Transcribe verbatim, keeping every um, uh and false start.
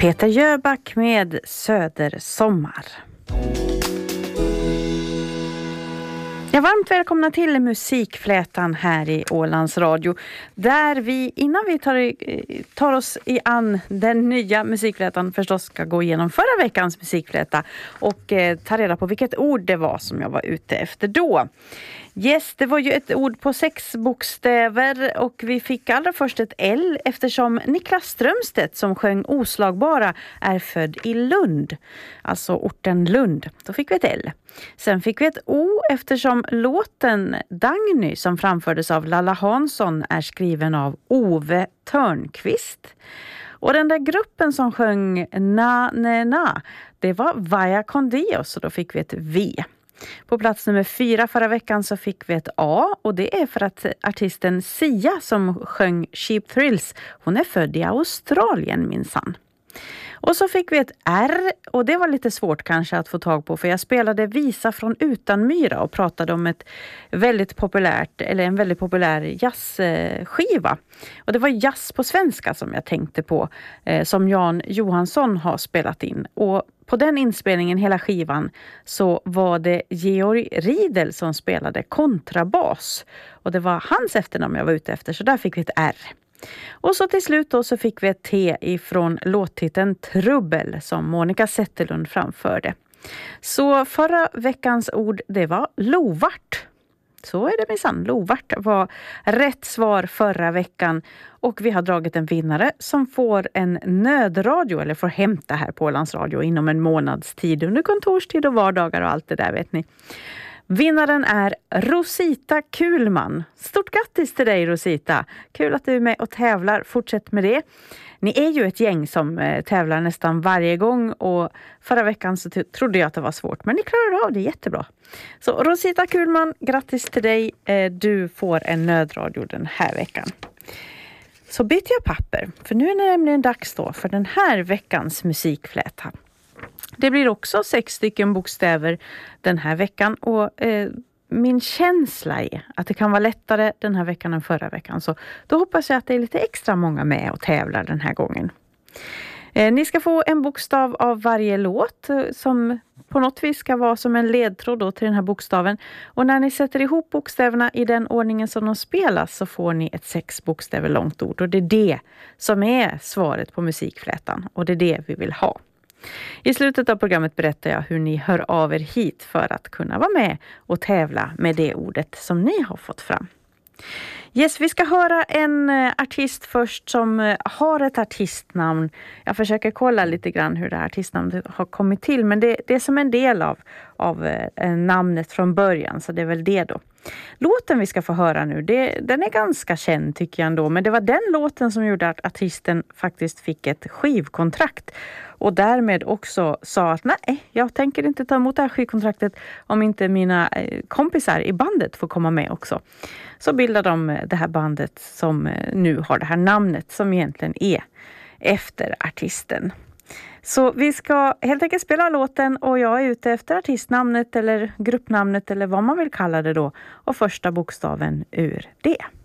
Peter Jöback med Södersommar. Ja, varmt välkomna till Musikflätan här i Ålands Radio. Där vi, innan vi tar, tar oss i an den nya musikflätan, förstås ska gå igenom förra veckans musikfläta och eh, ta reda på vilket ord det var som jag var ute efter då. Yes, det var ju ett ord på sex bokstäver och vi fick allra först ett L eftersom Niklas Strömstedt som sjöng Oslagbara är född i Lund, alltså orten Lund. Då fick vi ett L. Sen fick vi ett O eftersom låten Dagny som framfördes av Lalla Hansson är skriven av Ove Törnqvist. Och den där gruppen som sjöng Na Ne Na, det var Vaja Condios, så då fick vi ett V. På plats nummer fyra förra veckan så fick vi ett A och det är för att artisten Sia som sjöng Cheap Thrills, hon är född i Australien minsann. Och så fick vi ett R och det var lite svårt kanske att få tag på för jag spelade Visa från Utanmyra och pratade om ett väldigt populärt eller en väldigt populär jazzskiva. Och det var jazz på svenska som jag tänkte på eh, som Jan Johansson har spelat in. Och på den inspelningen, hela skivan, så var det Georg Riedel som spelade kontrabas. Och det var hans efternamn jag var ute efter, så där fick vi ett R. Och så till slut då så fick vi ett T ifrån låttiteln Trubbel som Monica Zetterlund framförde. Så förra veckans ord, det var lovart. Så är det minsann, lovart var rätt svar förra veckan. Och vi har dragit en vinnare som får en nödradio eller får hämta här på Ålands Radio inom en månads tid under kontorstid och vardagar och allt det där vet ni. Vinnaren är Rosita Kulman. Stort grattis till dig Rosita. Kul att du är med och tävlar. Fortsätt med det. Ni är ju ett gäng som eh, tävlar nästan varje gång och förra veckan så t- trodde jag att det var svårt. Men ni klarade av det jättebra. Så Rosita Kulman, grattis till dig. Eh, du får en nödradio den här veckan. Så byter jag papper. För nu är det nämligen dags då för den här veckans musikfläta. Det blir också sex stycken bokstäver den här veckan och eh, min känsla är att det kan vara lättare den här veckan än förra veckan. Så då hoppas jag att det är lite extra många med och tävlar den här gången. Eh, ni ska få en bokstav av varje låt eh, som på något vis ska vara som en ledtråd då till den här bokstaven. Och när ni sätter ihop bokstäverna i den ordningen som de spelas så får ni ett sex bokstäver långt ord. Och det är det som är svaret på musikflätan och det är det vi vill ha. I slutet av programmet berättar jag hur ni hör av er hit för att kunna vara med och tävla med det ordet som ni har fått fram. Yes, vi ska höra en artist först som har ett artistnamn. Jag försöker kolla lite grann hur det här artistnamnet har kommit till. Men det, det är som en del av, av namnet från början, så det är väl det då. Låten vi ska få höra nu, det, den är ganska känd tycker jag ändå. Men det var den låten som gjorde att artisten faktiskt fick ett skivkontrakt. Och därmed också sa att nej, jag tänker inte ta emot det här skivkontraktet om inte mina kompisar i bandet får komma med också. Så bildade de det här bandet som nu har det här namnet som egentligen är efter artisten. Så vi ska helt enkelt spela låten och jag är ute efter artistnamnet eller gruppnamnet eller vad man vill kalla det då. Och första bokstaven ur det.